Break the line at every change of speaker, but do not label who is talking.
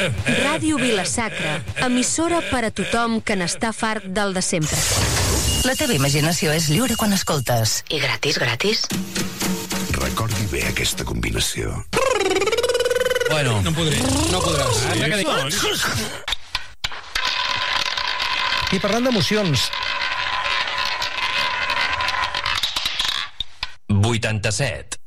Ràdio Vila-sacra, emissora per a tothom que n'està fart del de sempre.
La teva imaginació és lliure quan escoltes.
I gratis, gratis.
Recordi bé aquesta combinació.
Bueno.
No podràs.
I parlant d'emocions...
87.